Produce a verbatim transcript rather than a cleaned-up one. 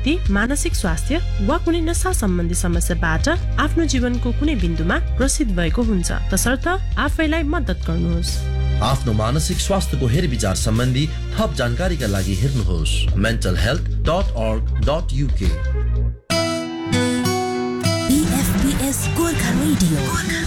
व्यक्ति मानसिक स्वास्थ्य वा कुनै नशा सम्बन्धी समस्याबाट आफ्नो जीवनको कुनै बिन्दुमा ग्रसित भएको हुन्छ, तसर्थ आफैलाई मद्दत गर्नुहोस्। आफ्नो मानसिक स्वास्थ्यको हेरविचार सम्बन्धी थप जानकारीका लागि हेर्नुहोस् mental health dot org dot uk। B F B S Gorkha Radio